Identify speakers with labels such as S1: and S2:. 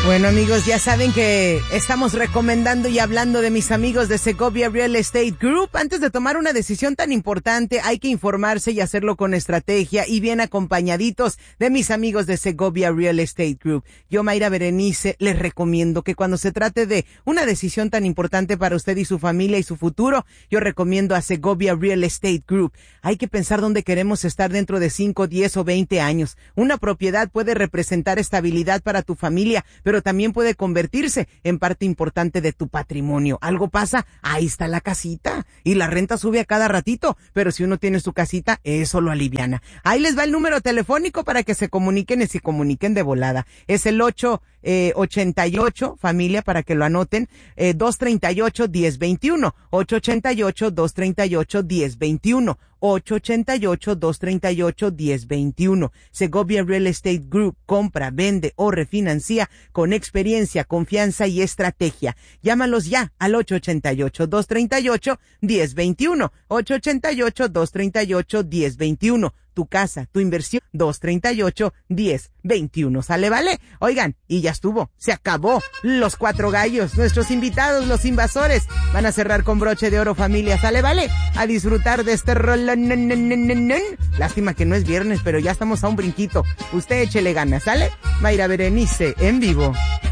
S1: Bueno, amigos, ya saben que estamos recomendando y hablando de mis amigos de Segovia Real Estate Group. Antes de tomar una decisión tan importante, hay que informarse y hacerlo con estrategia y bien acompañaditos de mis amigos de Segovia Real Estate Group. Yo, Mayra Berenice, les recomiendo que cuando se trate de una decisión tan importante para usted y su familia y su futuro, yo recomiendo a Segovia Real Estate Group. Hay que pensar dónde queremos estar dentro de 5, 10 o 20 años. Una propiedad puede representar estabilidad para tu familia, pero también puede convertirse en parte importante de tu patrimonio. ¿Algo pasa? Ahí está la casita. Y la renta sube a cada ratito, pero si uno tiene su casita, eso lo aliviana. Ahí les va el número telefónico para que se comuniquen y se comuniquen de volada. Es el 888, familia, para que lo anoten, 238-1021, 888-238-1021, 888-238-1021. Segovia Real Estate Group compra, vende o refinancia con experiencia, confianza y estrategia. Llámalos ya al 888-238-1021, 888-238-1021. Tu casa, tu inversión, 238-1021. ¿Sale, vale? Oigan, y ya estuvo, se acabó. Los 4 gallos, nuestros invitados, los invasores, van a cerrar con broche de oro, familia. ¿Sale, vale? A disfrutar de este rolón. Lástima que no es viernes, pero ya estamos a un brinquito. Usted échele ganas, ¿sale? Mayra Berenice, en vivo.